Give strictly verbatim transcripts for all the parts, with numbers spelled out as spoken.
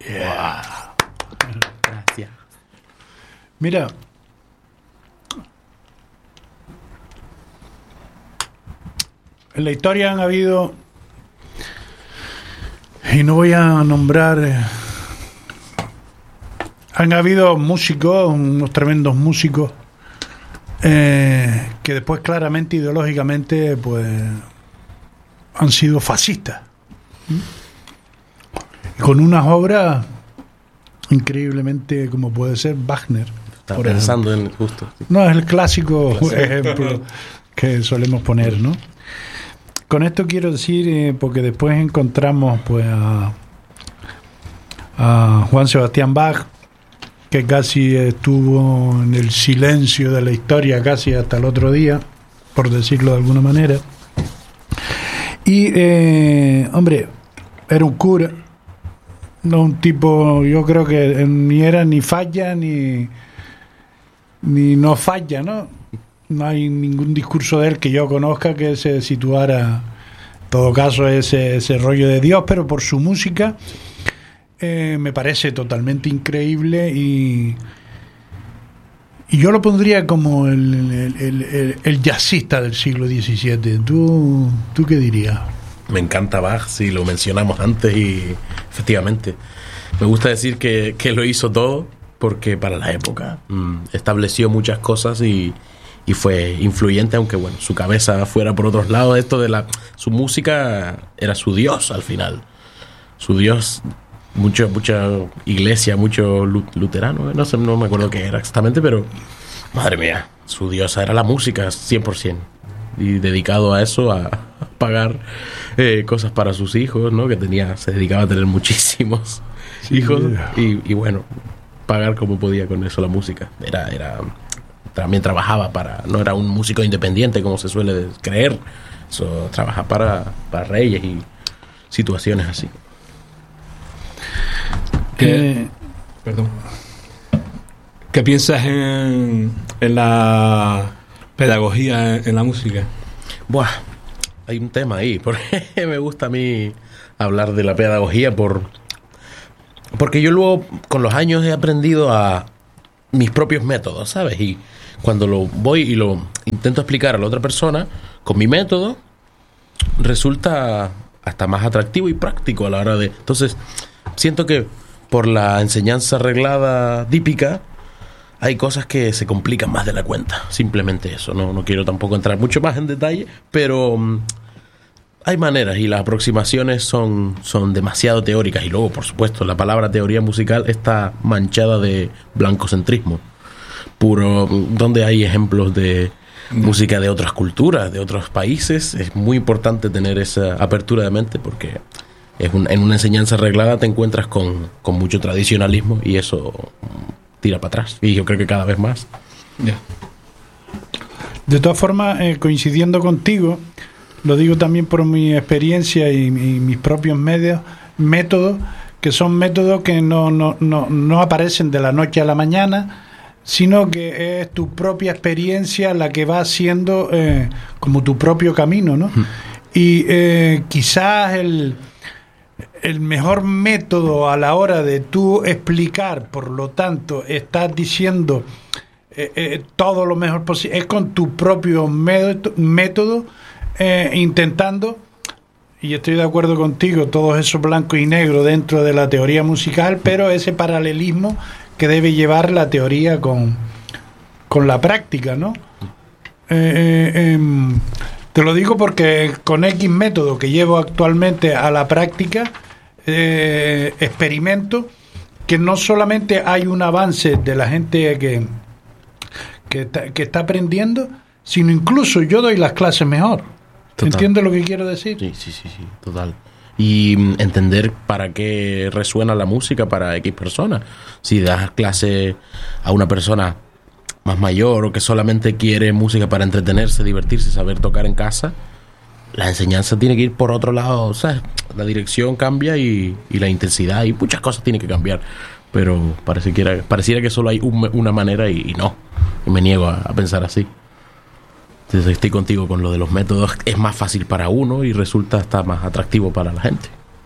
Yeah. Wow. Gracias. Mira, en la historia han habido, y no voy a nombrar, eh, han habido músicos, unos tremendos músicos, eh, que después claramente ideológicamente pues han sido fascistas. ¿Mm? Con unas obras increíblemente, como puede ser Wagner. Estaba pensando ejemplo. en justo. No, es el clásico ejemplo que solemos poner, ¿no? Con esto quiero decir, eh, porque después encontramos pues a, a Juan Sebastián Bach, que casi estuvo en el silencio de la historia casi hasta el otro día, por decirlo de alguna manera. Y, eh, hombre, era un cura, no un tipo, yo creo que ni era ni falla ni, ni no falla, ¿no? No hay ningún discurso de él que yo conozca que se situara, en todo caso, ese, ese rollo de Dios, pero por su música eh, me parece totalmente increíble y, y yo lo pondría como el, el, el, el, el jazzista del siglo diecisiete. ¿Tú, ¿Tú qué dirías? Me encanta Bach, sí, lo mencionamos antes y efectivamente me gusta decir que, que lo hizo todo porque para la época mmm, estableció muchas cosas y y fue influyente, aunque bueno, su cabeza fuera por otros lados. Esto de la su música era su Dios al final, su Dios, mucho, mucha iglesia, mucho luterano, no sé, no me acuerdo qué era exactamente, pero madre mía, su diosa era la música cien por ciento y dedicado a eso, a, a pagar eh, cosas para sus hijos, ¿no? Que tenía, se dedicaba a tener muchísimos sí, hijos y, y bueno, pagar como podía con eso la música. Era, era también trabajaba para, no era un músico independiente como se suele creer, eso trabaja para, para reyes y situaciones así. ¿Qué, eh, perdón. ¿Qué piensas en, en la pedagogía en, en la música? Buah, hay un tema ahí, porque me gusta a mí hablar de la pedagogía por porque yo luego con los años he aprendido a mis propios métodos, ¿sabes? Y cuando lo voy y lo intento explicar a la otra persona con mi método, resulta hasta más atractivo y práctico a la hora de... Entonces, siento que por la enseñanza reglada típica hay cosas que se complican más de la cuenta. Simplemente eso. No, no quiero tampoco entrar mucho más en detalle, pero um, hay maneras y las aproximaciones son, son demasiado teóricas. Y luego, por supuesto, la palabra teoría musical está manchada de blancocentrismo puro, donde hay ejemplos de música de otras culturas, de otros países. Es muy importante tener esa apertura de mente porque es un, en una enseñanza reglada te encuentras con, con mucho tradicionalismo y eso tira para atrás. Y yo creo que cada vez más. Yeah. De todas formas, eh, coincidiendo contigo, lo digo también por mi experiencia y, y mis propios medios, métodos, que son métodos que no, no, no, no aparecen de la noche a la mañana, sino que es tu propia experiencia la que va haciendo eh, como tu propio camino, ¿no? Mm. Y eh, quizás el, el mejor método a la hora de tú explicar, por lo tanto, estás diciendo eh, eh, todo lo mejor posible, es con tu propio método, método eh, intentando, y estoy de acuerdo contigo, todos esos blancos y negros dentro de la teoría musical, pero ese paralelismo que debe llevar la teoría con, con la práctica, ¿no? Eh, eh, eh, te lo digo porque con X método que llevo actualmente a la práctica, eh, experimento que no solamente hay un avance de la gente que, que, está, que está aprendiendo, sino incluso yo doy las clases mejor. Total. ¿Entiendes lo que quiero decir? Sí, sí, sí, sí, total. Y entender para qué resuena la música para X personas. Si das clase a una persona más mayor o que solamente quiere música para entretenerse, divertirse, saber tocar en casa, la enseñanza tiene que ir por otro lado, ¿sabes? La dirección cambia y, y la intensidad y muchas cosas tienen que cambiar. Pero pareciera, pareciera que solo hay un, una manera y, y no. Y me niego a, a pensar así. Entonces estoy contigo con lo de los métodos. Es más fácil para uno y resulta hasta más atractivo para la gente.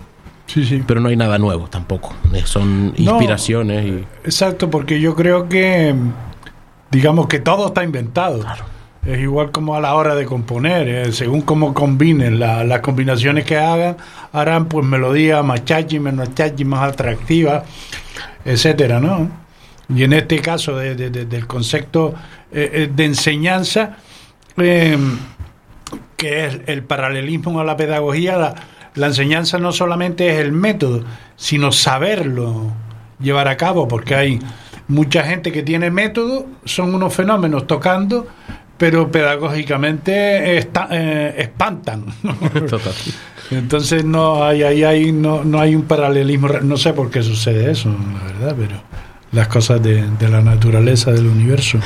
Sí, sí. Pero no hay nada nuevo tampoco. Son inspiraciones. No, y... Exacto, porque yo creo que, digamos que todo está inventado. Claro. Es igual como a la hora de componer, eh, según cómo combinen la, las combinaciones que hagan, harán pues melodías más chachi, menos chachi, más atractivas, etcétera, ¿no? Y en este caso de, de, de, del concepto eh, de enseñanza, eh, que es el paralelismo a la pedagogía, la, la enseñanza no solamente es el método, sino saberlo llevar a cabo, porque hay mucha gente que tiene método, son unos fenómenos tocando, pero pedagógicamente está, eh, espantan. Total. Entonces no hay, hay, hay no, no hay un paralelismo, no sé por qué sucede eso, la verdad, pero las cosas de, de la naturaleza del universo.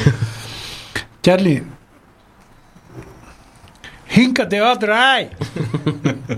Charlie, híncate otra, ay.